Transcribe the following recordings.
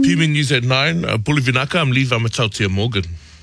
PMN News at 9. Puli Vinaka, I'm Levi Matautia Morgan.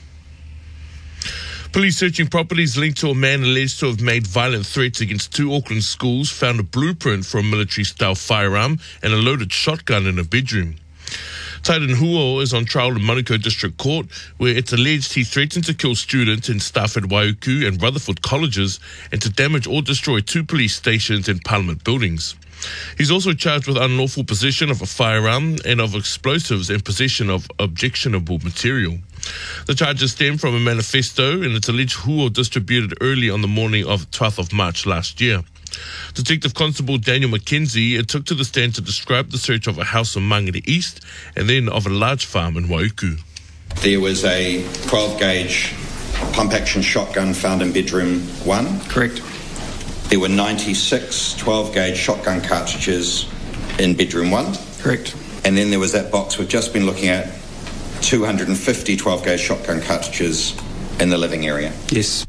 Police searching properties linked to a man alleged to have made violent threats against 2 Auckland schools found a blueprint for a military-style firearm and a loaded shotgun in a bedroom. Taidan Huo is on trial in Manukau District Court, where it's alleged he threatened to kill students and staff at Waiuku and Rutherford colleges and to damage or destroy 2 police stations and parliament buildings. He's also charged with unlawful possession of a firearm and of explosives and possession of objectionable material. The charges stem from a manifesto and it's alleged Huo distributed early on the morning of 12th of March last year. Detective Constable Daniel McKenzie took to the stand to describe the search of a house in Mangere East and then of a large farm in Waiuku. There was a 12-gauge pump-action shotgun found in bedroom 1. Correct. There were 96 12-gauge shotgun cartridges in bedroom 1. Correct. And then there was that box we've just been looking at, 250 12-gauge shotgun cartridges in the living area. Yes.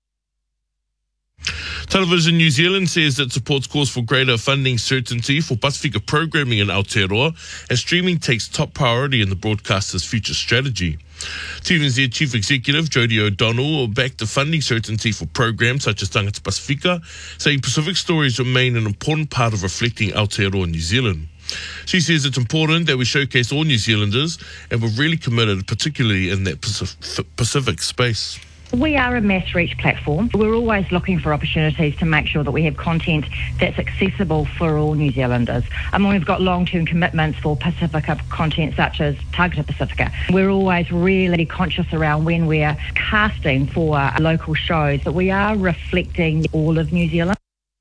Television New Zealand says it supports calls for greater funding certainty for Pasifika programming in Aotearoa as streaming takes top priority in the broadcaster's future strategy. TVNZ Chief Executive Jodie O'Donnell backed the funding certainty for programs such as Tangata Pasifika, saying Pacific stories remain an important part of reflecting Aotearoa New Zealand. She says it's important that we showcase all New Zealanders and we're really committed, particularly in that Pacific space. We are a mass reach platform. We're always looking for opportunities to make sure that we have content that's accessible for all New Zealanders. We've got long-term commitments for Pacifica content such as Tangata Pasifika. We're always really conscious around when we're casting for local shows that we are reflecting all of New Zealand.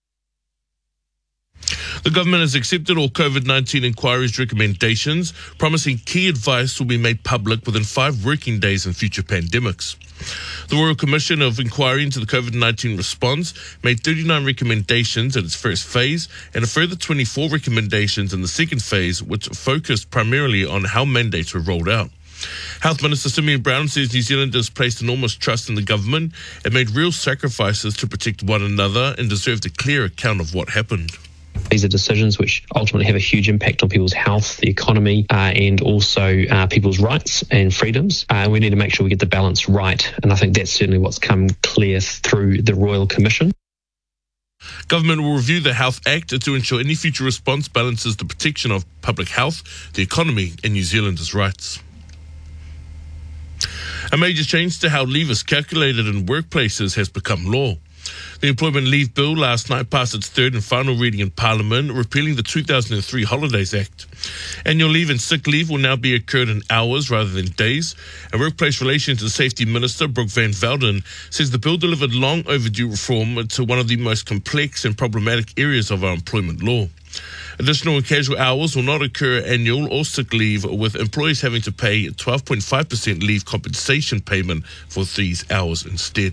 The government has accepted all COVID-19 inquiries recommendations, promising key advice will be made public within 5 working days in future pandemics. The Royal Commission of Inquiry into the COVID-19 response made 39 recommendations in its first phase and a further 24 recommendations in the second phase, which focused primarily on how mandates were rolled out. Health Minister Simeon Brown says New Zealanders placed enormous trust in the government and made real sacrifices to protect one another and deserved a clear account of what happened. These are decisions which ultimately have a huge impact on people's health, the economy, and also people's rights and freedoms. We need to make sure we get the balance right, and I think that's certainly what's come clear through the Royal Commission. Government will review the Health Act to ensure any future response balances the protection of public health, the economy, and New Zealanders' rights. A major change to how leave is calculated in workplaces has become law. The Employment Leave Bill last night passed its third and final reading in Parliament, repealing the 2003 Holidays Act. Annual leave and sick leave will now be accrued in hours rather than days. And Workplace Relations and Safety Minister Brooke Van Velden says the bill delivered long overdue reform to one of the most complex and problematic areas of our employment law. Additional and casual hours will not occur annual or sick leave, with employees having to pay 12.5% leave compensation payment for these hours instead.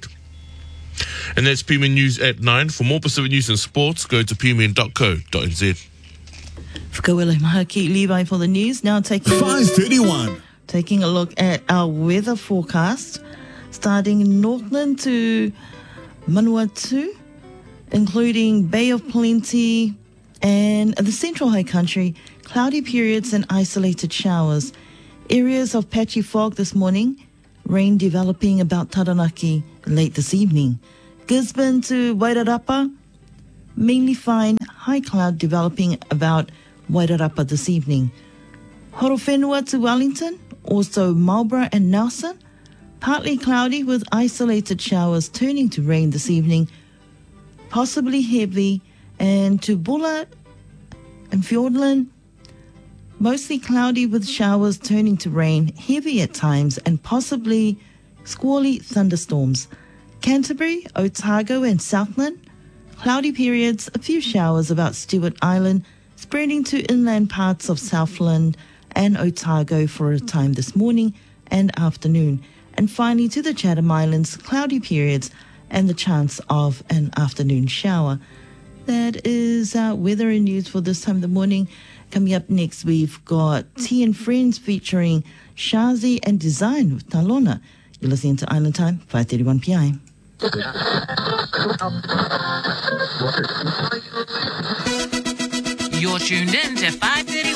And that's PMN News at 9. For more Pacific news and sports, go to pmn.co.nz. Whakawele Mahaki Levi for the news. Now taking 5:31. Taking a look at our weather forecast, starting in Auckland to Manawatu, including Bay of Plenty and the Central High Country, cloudy periods and isolated showers. Areas of patchy fog this morning, rain developing about Taranaki late this evening. Gisborne to Wairarapa, mainly fine, high cloud developing about Wairarapa this evening. Horowhenua to Wellington, also Marlborough and Nelson, partly cloudy with isolated showers turning to rain this evening, possibly heavy, and to Bulla and Fiordland, mostly cloudy with showers turning to rain, heavy at times, and possibly squally thunderstorms. Canterbury, Otago and Southland, cloudy periods, a few showers about Stewart Island, spreading to inland parts of Southland and Otago for a time this morning and afternoon. And finally to the Chatham Islands, cloudy periods and the chance of an afternoon shower. That is weather and news for this time of the morning. Coming up next, we've got Tea and Friends featuring Shazi and Design with Talona. You're listening to Island Time, 5:31 p.m. You're tuned in to 5:31.